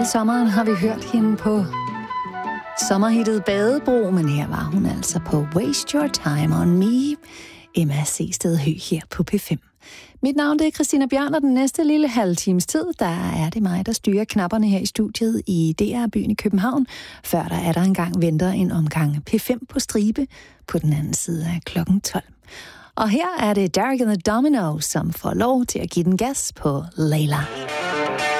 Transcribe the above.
sommeren har vi hørt hende på sommerhittet Badebro, men her var hun altså på Waste Your Time on Me. Emma Seested Høgh her på P5. Mit navn det er Christina Bjørn, og den næste lille halve times tid, der er det mig, der styrer knapperne her i studiet i DR-byen i København. Før der er der engang venter en omgang P5 på stribe på den anden side af klokken 12. Og her er det Derek and the Dominos, som får lov til at give den gas på Layla.